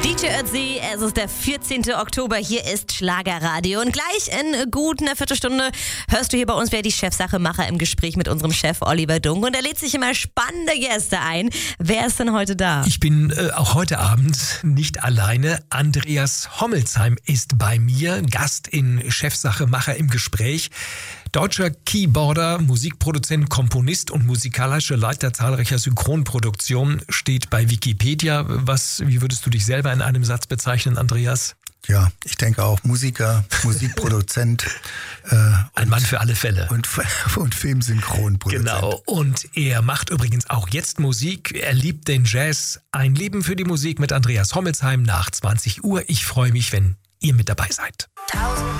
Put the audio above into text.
DJ Ötzi, es ist der 14. Oktober, hier ist Schlagerradio und gleich in gut einer Viertelstunde hörst du hier bei uns, wer die Chefsachemacher im Gespräch mit unserem Chef Oliver Dunk und er lädt sich immer spannende Gäste ein. Wer ist denn heute da? Ich bin auch heute Abend nicht alleine. Andreas Hommelsheim ist bei mir, Gast in Chefsachemacher im Gespräch. Deutscher Keyboarder, Musikproduzent, Komponist und musikalischer Leiter zahlreicher Synchronproduktionen, steht bei Wikipedia. Wie würdest du dich selber in einem Satz bezeichnen, Andreas? Ja, ich denke auch Musiker, Musikproduzent. Ein Mann für alle Fälle. Und Filmsynchronproduzent. Genau, und er macht übrigens auch jetzt Musik. Er liebt den Jazz. Ein Leben für die Musik mit Andreas Hommelsheim nach 20 Uhr. Ich freue mich, wenn ihr mit dabei seid.